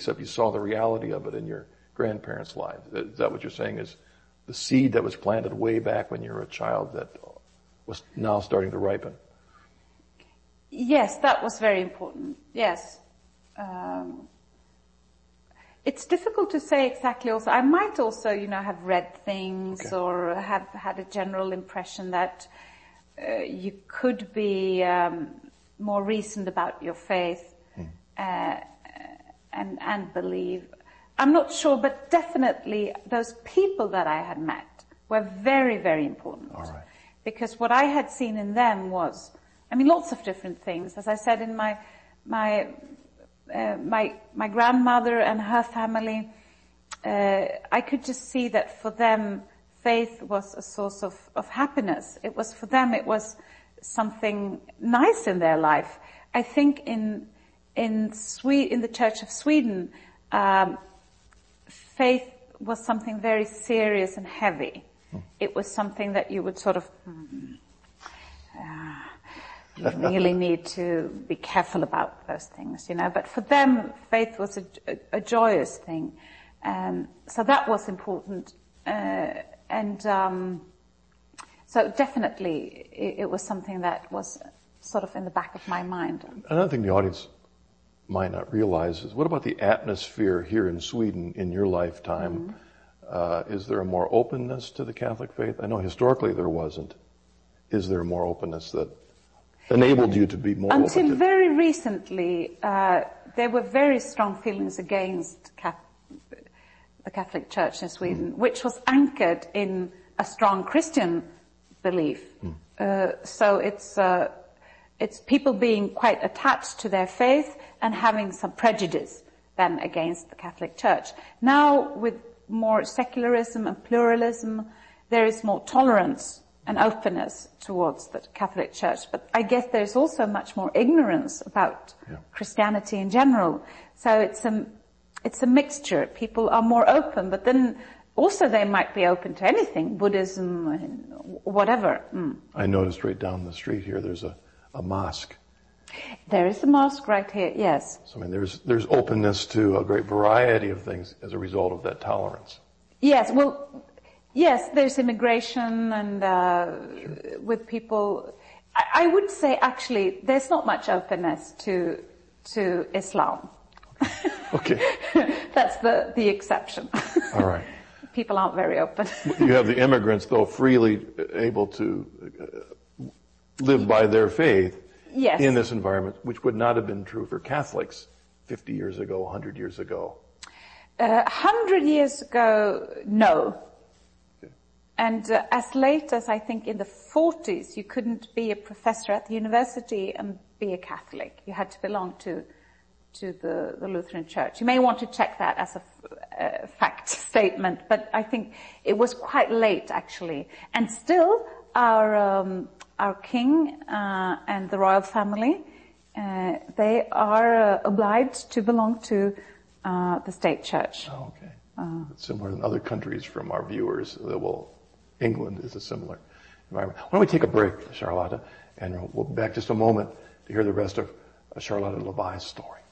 except you saw the reality of it in your grandparents' lives. Is that what you're saying, is the seed that was planted way back when you were a child that was now starting to ripen? Yes, that was very important. Yes. It's difficult to say exactly also. I might also, have read things or have had a general impression that you could be more reasoned about your faith and believe. I'm not sure, but definitely those people that I had met were very, very important. All right. Because what I had seen in them was, lots of different things. As I said, in my grandmother and her family, I could just see that for them, faith was a source of happiness. For them, it was something nice in their life. I think in the Church of Sweden, faith was something very serious and heavy. It was something that you would sort of, you really need to be careful about those things, But for them, faith was a joyous thing. So that was important. So definitely it was something that was sort of in the back of my mind. Another thing the audience might not realize is, what about the atmosphere here in Sweden in your lifetime? Is there a more openness to the Catholic faith? I know historically there wasn't. Is there more openness that enabled you to be more open? Until very recently, there were very strong feelings against the Catholic Church in Sweden, which was anchored in a strong Christian belief. So it's people being quite attached to their faith and having some prejudice then against the Catholic Church. Now, with more secularism and pluralism, there is more tolerance and openness towards the Catholic Church. But I guess there's also much more ignorance about Christianity in general. So it's a mixture. People are more open, but then also they might be open to anything, Buddhism, and whatever. I noticed right down the street here there's a mosque. There is a mosque right here, yes. So there's openness to a great variety of things as a result of that tolerance. Yes, yes, there's immigration and with people. I would say actually there's not much openness to Islam. Okay. That's the exception. All right. People aren't very open. You have the immigrants, though, freely able to live by their faith in this environment, which would not have been true for Catholics 50 years ago, 100 years ago. 100 years ago, no. Okay. And as late as I think in the 40s, you couldn't be a professor at the university and be a Catholic. You had to belong to the Lutheran Church. You may want to check that as a fact statement, but I think it was quite late, actually. And still, our king and the royal family, they are obliged to belong to the state church. Oh, okay. It's similar in other countries from our viewers. England is a similar environment. Why don't we take a break, Charlotte, and we'll be back just a moment to hear the rest of Charlotte Levi's story.